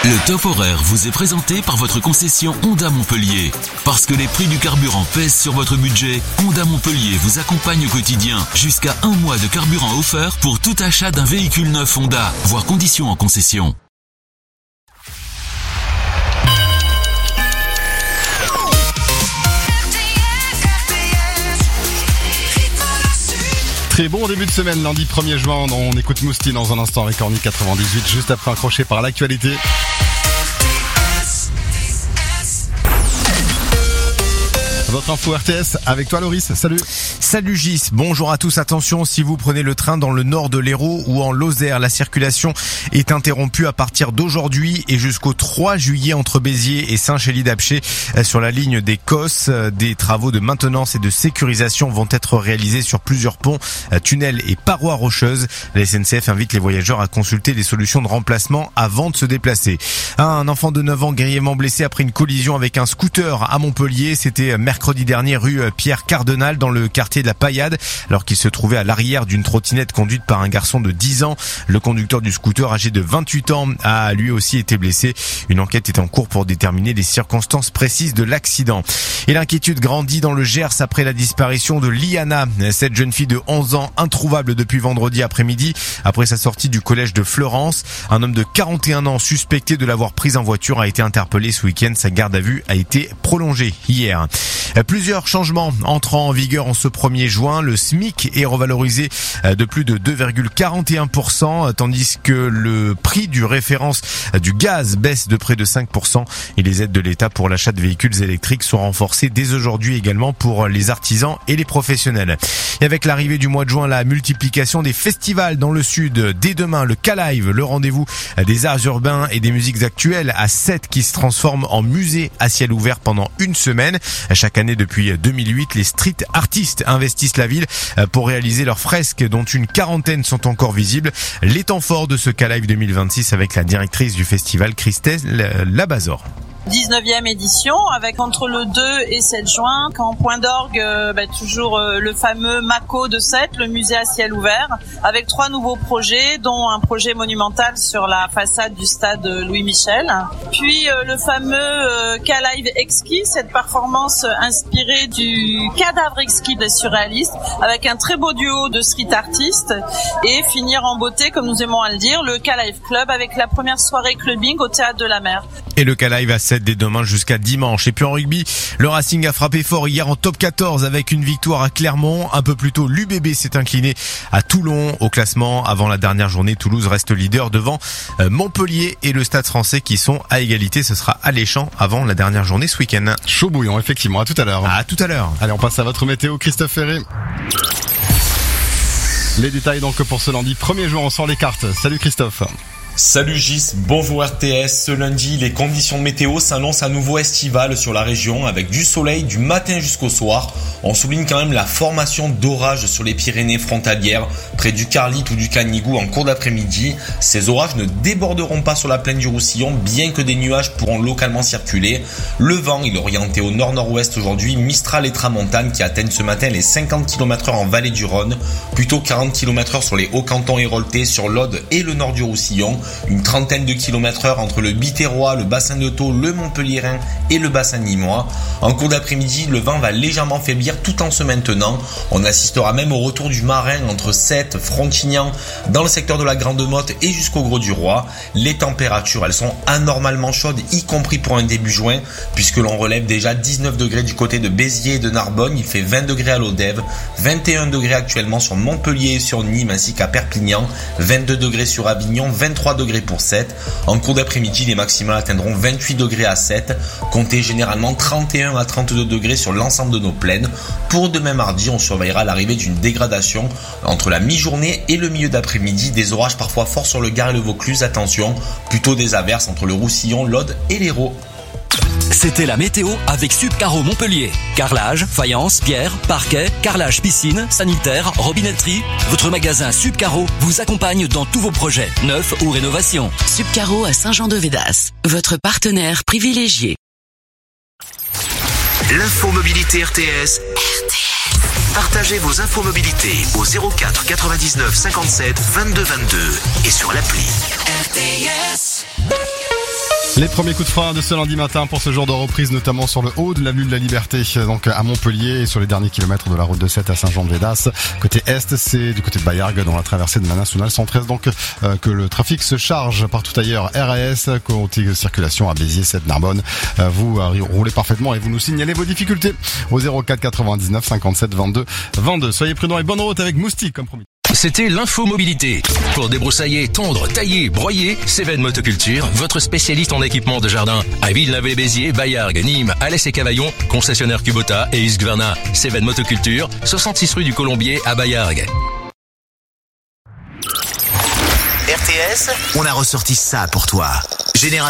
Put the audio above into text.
Le top horaire vous est présenté par votre concession Honda Montpellier. Parce que les prix du carburant pèsent sur votre budget, Honda Montpellier vous accompagne au quotidien. Jusqu'à 1 mois de carburant offert pour tout achat d'un véhicule neuf Honda. Voir conditions en concession. Très bon début de semaine, lundi 1er juin. On écoute Mousti dans un instant avec Orny 98, juste après un crochet par l'actualité. Votre info RTS avec toi Loris, salut. Salut Gis, bonjour à tous, attention si vous prenez le train dans le nord de l'Hérault ou en Lozère, la circulation est interrompue à partir d'aujourd'hui et jusqu'au 3 juillet entre Béziers et Saint-Chély-d'Apcher sur la ligne des Cosses. Des travaux de maintenance et de sécurisation vont être réalisés sur plusieurs ponts, tunnels et parois rocheuses. La SNCF invite les voyageurs à consulter les solutions de remplacement avant de se déplacer. Un enfant de 9 ans grièvement blessé après une collision avec un scooter à Montpellier, c'était mercredi dernier rue Pierre Cardinal dans le quartier de la Paillade, alors qu'il se trouvait à l'arrière d'une trottinette conduite par un garçon de 10 ans. Le conducteur du scooter âgé de 28 ans a lui aussi été blessé. Une enquête est en cours pour déterminer les circonstances précises de l'accident. Et l'inquiétude grandit dans le Gers après la disparition de Liana, cette jeune fille de 11 ans introuvable depuis vendredi après-midi après sa sortie du collège de Fleurance. Un homme de 41 ans suspecté de l'avoir prise en voiture a été interpellé ce week-end. Sa garde à vue a été prolongée hier. Plusieurs changements entrant en vigueur en ce 1er juin. Le SMIC est revalorisé de plus de 2,41%, tandis que le prix du référence du gaz baisse de près de 5% et les aides de l'État pour l'achat de véhicules électriques sont renforcées dès aujourd'hui également pour les artisans et les professionnels. Et avec l'arrivée du mois de juin, la multiplication des festivals dans le sud. Dès demain, le K-Live, le rendez-vous des arts urbains et des musiques actuelles à Sète qui se transforme en musée à ciel ouvert pendant une semaine. Chaque année depuis 2008, les street artistes investissent la ville pour réaliser leurs fresques dont une quarantaine sont encore visibles. Les temps forts de ce K-Live 2026 avec la directrice du festival Christelle Labazor. 19e édition avec entre le 2 et 7 juin en point d'orgue toujours le fameux MACO de Sète, le musée à ciel ouvert, avec 3 nouveaux projets dont un projet monumental sur la façade du stade Louis Michel, puis le fameux K-Live exquis, cette performance inspirée du cadavre exquis des surréalistes avec un très beau duo de street artistes et finir en beauté, comme nous aimons à le dire, le K-Live Club avec la première soirée clubbing au Théâtre de la Mer. Et le K-Live à 7 dès demain jusqu'à dimanche. Et puis en rugby, le Racing a frappé fort hier en top 14 avec une victoire à Clermont. Un peu plus tôt, l'UBB s'est incliné à Toulon au classement. Avant la dernière journée, Toulouse reste leader devant Montpellier et le Stade Français qui sont à égalité. Ce sera alléchant avant la dernière journée ce week-end. Chaud bouillon, effectivement. À tout à l'heure. À tout à l'heure. Allez, on passe à votre météo, Christophe Ferré. Les détails donc pour ce lundi 1er juin, on sort les cartes. Salut Christophe. Salut Gis, bonjour RTS. Ce lundi, les conditions météo s'annoncent à nouveau estivales sur la région avec du soleil du matin jusqu'au soir. On souligne quand même la formation d'orages sur les Pyrénées frontalières, près du Carlit ou du Canigou en cours d'après-midi. Ces orages ne déborderont pas sur la plaine du Roussillon, bien que des nuages pourront localement circuler. Le vent, il est orienté au nord-nord-ouest aujourd'hui, Mistral et Tramontane qui atteignent ce matin les 50 km/h en vallée du Rhône, plutôt 40 km/h sur les Hauts-Cantons héroltais, sur l'Aude et le nord du Roussillon. Une trentaine de km/h entre le Biterrois, le bassin de Thau, le Montpellierin et le bassin nîmois. En cours d'après-midi, le vent va légèrement faiblir tout en se maintenant. On assistera même au retour du marin entre Sète, Frontignan, dans le secteur de la Grande Motte et jusqu'au Gros du Roi. Les températures, elles sont anormalement chaudes, y compris pour un début juin, puisque l'on relève déjà 19 degrés du côté de Béziers et de Narbonne. Il fait 20 degrés à Lodève, 21 degrés actuellement sur Montpellier et sur Nîmes ainsi qu'à Perpignan, 22 degrés sur Avignon, 23 degrés pour Sète. En cours d'après-midi, les maximales atteindront 28 degrés à Sète. Comptez généralement 31 à 32 degrés sur l'ensemble de nos plaines. Pour demain mardi, on surveillera l'arrivée d'une dégradation entre la mi-journée et le milieu d'après-midi. Des orages parfois forts sur le Gard et le Vaucluse. Attention, plutôt des averses entre le Roussillon, l'Aude et l'Hérault. C'était la météo avec Subcaro Montpellier. Carrelage, faïence, pierre, parquet, carrelage piscine, sanitaire, robinetterie. Votre magasin Subcaro vous accompagne dans tous vos projets, neufs ou rénovations. Subcaro à Saint-Jean-de-Védas, votre partenaire privilégié. L'infomobilité RTS. Partagez vos infomobilités au 04 99 57 22 22 et sur l'appli. RTS. Les premiers coups de frein de ce lundi matin pour ce jour de reprise, notamment sur le haut de l'avenue de la Liberté, donc à Montpellier, et sur les derniers kilomètres de la route de Sète à Saint-Jean-de-Védas. Côté est, c'est du côté de Bayargues, dans la traversée de la nationale 113, donc que le trafic se charge. Partout ailleurs, RAS, côté circulation à Béziers, Sète, Narbonne. Vous roulez parfaitement et vous nous signalez vos difficultés au 04 99 57 22 22. Soyez prudents et bonne route avec Moustique comme promis. C'était l'info mobilité. Pour débroussailler, tondre, tailler, broyer, Cévennes Motoculture, votre spécialiste en équipement de jardin. À Villeneuve-les-Béziers, Bayargues, Nîmes, Alès et Cavaillon, concessionnaire Kubota et Husqvarna. Cévennes Motoculture, 66 rue du Colombier à Bayargues. RTS, on a ressorti ça pour toi.